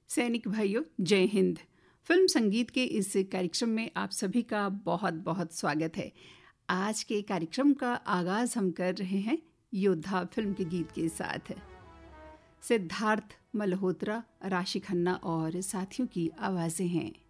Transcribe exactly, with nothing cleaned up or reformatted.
सैनिक भाइयों, जय हिंद। फिल्म संगीत के इस कार्यक्रम में आप सभी का बहुत बहुत स्वागत है। आज के कार्यक्रम का आगाज हम कर रहे हैं योद्धा फिल्म के गीत के साथ। सिद्धार्थ मल्होत्रा, राशि खन्ना और साथियों की आवाजें हैं।